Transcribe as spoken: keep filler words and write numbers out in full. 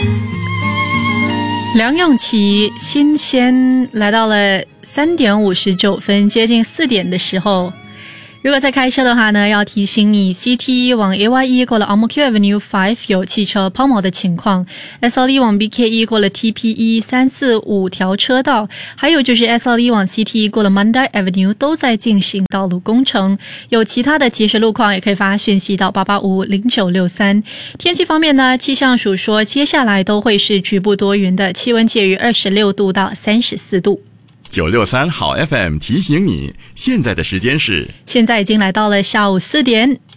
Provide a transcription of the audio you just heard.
梁咏琪新鲜来到了三点五十九分，接近四点的时候。如果在开车的话呢，要提醒你 C T E 往 A Y E 过了 Ang Mo Kio Avenue 五有汽车抛锚的情况， S L E 往 B K E 过了 T P E 三四五条车道，还有就是 S L E 往 C T E 过了 Mandai Avenue 都在进行道路工程。有其他的及时路况也可以发讯息到八八五零九六三。天气方面呢，气象署说接下来都会是局部多云的，气温介于二十六度到三十四度。 九六三好 F M 提醒你，现在的时间是， 现在已经来到了下午四点。